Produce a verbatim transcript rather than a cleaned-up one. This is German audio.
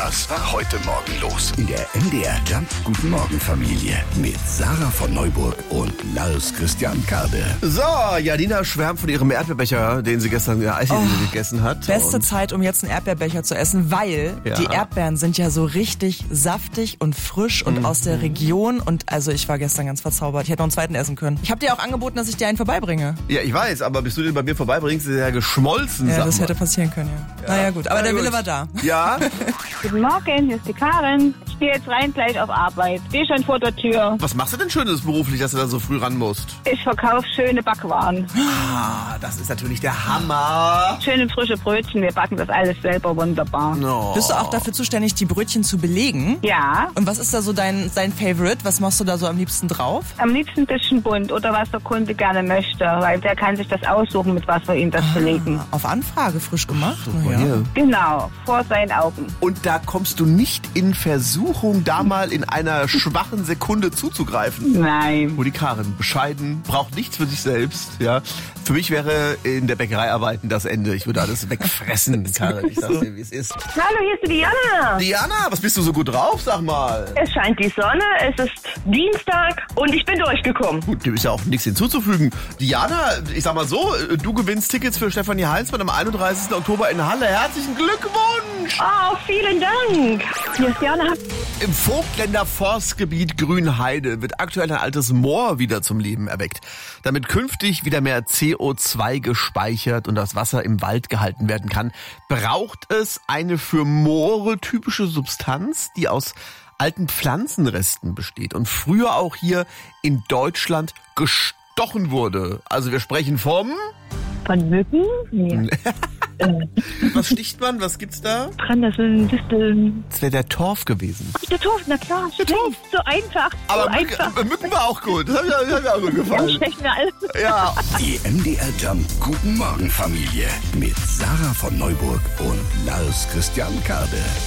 Was war heute Morgen los? In der M D R Jump Guten Morgen Familie mit Sarah von Neuburg und Lars Christian Kade. So, Janina schwärmt von ihrem Erdbeerbecher, den sie gestern in der Eisdiele oh, gegessen hat. Beste und Zeit, um jetzt einen Erdbeerbecher zu essen, weil ja. die Erdbeeren sind ja so richtig saftig und frisch und mhm. aus der Region. Und also ich war gestern ganz verzaubert. Ich hätte noch einen zweiten essen können. Ich habe dir auch angeboten, dass ich dir einen vorbeibringe. Ja, ich weiß, aber bis du den bei mir vorbeibringst, ist er ja geschmolzen. Ja, das hätte passieren können, ja. ja. Naja gut, aber Na, der gut. Wille war da. Ja. Guten Morgen, hier ist die Karin. Ich gehe jetzt rein gleich auf Arbeit. Stehe schon vor der Tür. Was machst du denn Schönes beruflich, dass du da so früh ran musst? Ich verkaufe schöne Backwaren. Ah, das ist natürlich der Hammer. Schöne frische Brötchen, wir backen das alles selber wunderbar. No. Bist du auch dafür zuständig, die Brötchen zu belegen? Ja. Und was ist da so dein, dein Favorite? Was machst du da so am liebsten drauf? Am liebsten ein bisschen bunt oder was der Kunde gerne möchte, weil der kann sich das aussuchen, mit was wir ihm das ah, belegen. Auf Anfrage frisch gemacht? Super, ja. ja. Genau, vor seinen Augen. Und da kommst du nicht in Versuchung, da mal in einer schwachen Sekunde zuzugreifen? Nein. Wo die Karin bescheiden, braucht nichts für sich selbst. Ja. Für mich wäre in der Bäckerei arbeiten das Ende. Ich würde alles wegfressen, Karin. Ich sag's dir, wie es ist. Hallo, hier ist die Diana. Diana, was bist du so gut drauf, sag mal? Es scheint die Sonne, es ist Dienstag und ich bin durchgekommen. Gut, dem ist ja auch nichts hinzuzufügen. Diana, ich sag mal so, du gewinnst Tickets für Stefanie Heinzmann am einunddreißigsten Oktober in Halle. Herzlichen Glückwunsch! Oh, vielen Dank. Hier ist Diana. Im Vogtländer Forstgebiet Grünheide wird aktuell ein altes Moor wieder zum Leben erweckt. Damit künftig wieder mehr C O zwei gespeichert und das Wasser im Wald gehalten werden kann, braucht es eine für Moore typische Substanz, die aus alten Pflanzenresten besteht und früher auch hier in Deutschland gestochen wurde. Also wir sprechen vom... Von Mücken? Nee. Was sticht man? Was gibt's da? Brennnesseln, Disteln. Das wäre der Torf gewesen. Der Torf, na klar. Der Torf. So einfach. Aber so Mücken, einfach. Mücken war auch gut. Das hat mir, hat mir auch gut gefallen. Dann schmecken wir alles. Ja. Die M D R Jump Guten Morgen Familie mit Sarah von Neuburg und Lars Christian Kade.